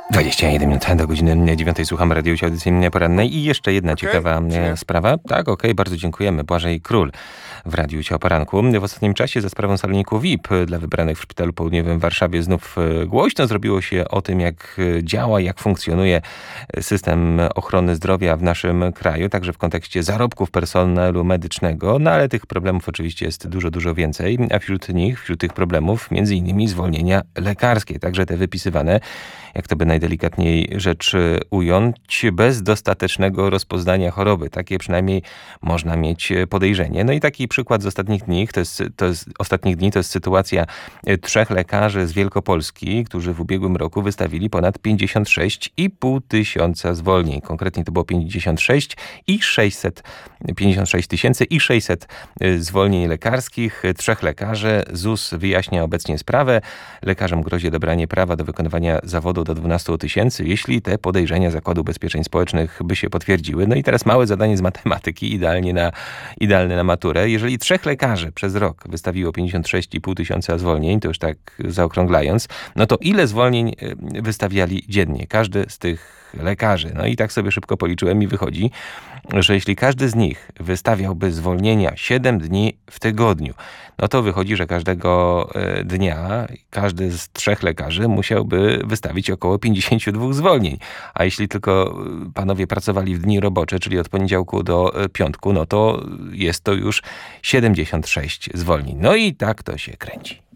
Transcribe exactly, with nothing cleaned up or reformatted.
dwadzieścia jeden minut do godziny dziewiątej słuchamy Radiu Audycji Porannej i jeszcze jedna okay, ciekawa nie? sprawa. Tak, okej, okay, bardzo dziękujemy. Błażej Król w Radiu o Poranku. W ostatnim czasie za sprawą saloniku V I P dla wybranych w Szpitalu Południowym w Warszawie znów głośno zrobiło się o tym, jak działa, jak funkcjonuje system ochrony zdrowia w naszym kraju, także w kontekście zarobków personelu medycznego, no ale tych problemów oczywiście jest dużo, dużo więcej, a wśród nich, wśród tych problemów między innymi zwolnienia lekarskie, także te wypisywane, jak to by najdelikatniej rzecz ująć, bez dostatecznego rozpoznania choroby. Takie przynajmniej można mieć podejrzenie. No i taki przykład z ostatnich dni, to jest, to jest, ostatnich dni, to jest sytuacja trzech lekarzy z Wielkopolski, którzy w ubiegłym roku wystawili ponad pięćdziesiąt sześć i pół tysiąca zwolnień. Konkretnie to było pięćdziesiąt sześć i sześćset, pięćdziesiąt sześć tysięcy i sześćset zwolnień lekarskich. Trzech lekarzy. Z U S wyjaśnia obecnie sprawę. Lekarzom grozi odebranie prawa do wykonywania zawodu do dwunastu tysięcy, jeśli te podejrzenia Zakładu Ubezpieczeń Społecznych by się potwierdziły. No i teraz małe zadanie z matematyki, idealnie na, idealne na maturę. Jeżeli trzech lekarzy przez rok wystawiło pięćdziesiąt sześć i pół tysiąca zwolnień, to już tak zaokrąglając, no to ile zwolnień wystawiali dziennie? Każdy z tych lekarzy. No i tak sobie szybko policzyłem i wychodzi, że jeśli każdy z nich wystawiałby zwolnienia siedem dni w tygodniu, no to wychodzi, że każdego dnia każdy z trzech lekarzy musiałby wystawić około pięćdziesiąt dwa zwolnień. A jeśli tylko panowie pracowali w dni robocze, czyli od poniedziałku do piątku, no to jest to już siedemdziesiąt sześć zwolnień. No i tak to się kręci.